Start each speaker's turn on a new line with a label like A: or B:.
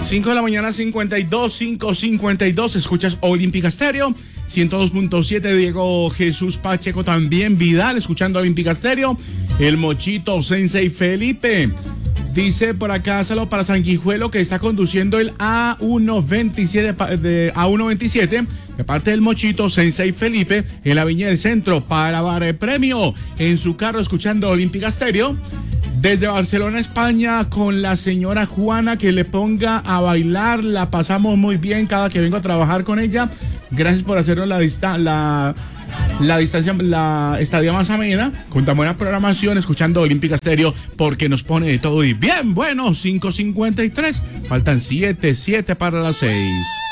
A: 5 de la mañana, 5:52. Escuchas Olímpica Estéreo. 102.7, Diego Jesús Pacheco, también Vidal, escuchando Olímpica Estéreo. El Mochito, Sensei Felipe. Dice por acá, saludo para Sanguijuelo, que está conduciendo el A127 de parte del Mochito, Sensei Felipe, en la Viña del Centro, para dar el premio en su carro, escuchando Olímpica Estéreo. Desde Barcelona, España, con la señora Juana, que le ponga a bailar. La pasamos muy bien cada que vengo a trabajar con ella. Gracias por hacernos la estadía más amena, con tan buena programación, escuchando Olímpica Estéreo, porque nos pone de todo. Y bien, bueno, 5:53. Faltan 7 para las 6.